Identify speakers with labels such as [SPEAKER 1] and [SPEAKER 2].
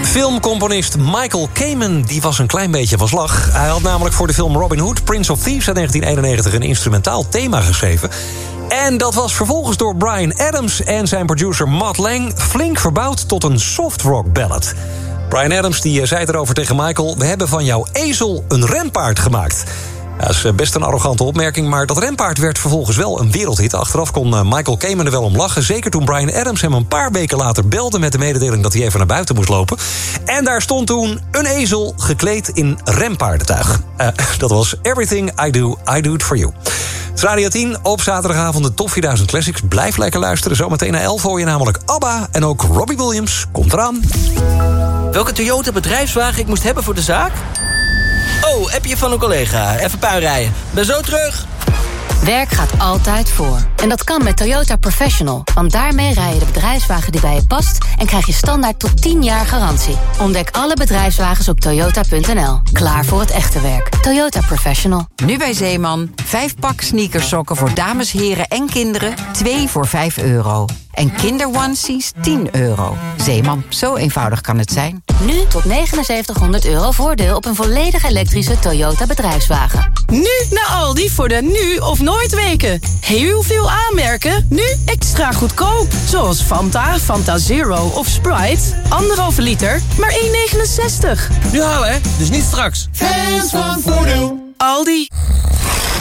[SPEAKER 1] Filmcomponist Michael Kamen die was een klein beetje van slag. Hij had namelijk voor de film Robin Hood, Prince of Thieves uit 1991... een instrumentaal thema geschreven. En dat was vervolgens door Bryan Adams en zijn producer Mutt Lange... flink verbouwd tot een soft rock ballad. Bryan Adams die zei erover tegen Michael... we hebben van jouw ezel een renpaard gemaakt. Dat is best een arrogante opmerking, maar dat renpaard werd vervolgens wel een wereldhit. Achteraf kon Michael Kamen er wel om lachen. Zeker toen Bryan Adams hem een paar weken later belde... met de mededeling dat hij even naar buiten moest lopen. En daar stond toen een ezel gekleed in renpaardentuig. Dat was Everything I Do It For You. Het is Radio 10 op zaterdagavond de Top 4000 Classics. Blijf lekker luisteren. Zometeen na 11 hoor je namelijk ABBA en ook Robbie Williams. Komt eraan.
[SPEAKER 2] Welke Toyota bedrijfswagen ik moest hebben voor de zaak? Oh, appje van een collega. Even puin rijden. Ben zo terug.
[SPEAKER 3] Werk gaat altijd voor. En dat kan met Toyota Professional. Want daarmee rij je de bedrijfswagen die bij je past... en krijg je standaard tot 10 jaar garantie. Ontdek alle bedrijfswagens op toyota.nl. Klaar voor het echte werk. Toyota Professional.
[SPEAKER 4] Nu bij Zeeman. 5-pak sneakersokken voor dames, heren en kinderen. 2 voor €5. En kinderonesies €10. Zeeman, zo eenvoudig kan het zijn.
[SPEAKER 3] Nu tot €7900 voordeel op een volledig elektrische Toyota bedrijfswagen.
[SPEAKER 5] Nu naar Aldi voor de nu of nooit weken. Heel veel aanmerken, nu extra goedkoop. Zoals Fanta, Fanta Zero of Sprite. 1,5 liter, maar €1,69.
[SPEAKER 2] Nu halen, hè? Dus niet straks.
[SPEAKER 6] Fans van Voordeel.
[SPEAKER 5] Aldi.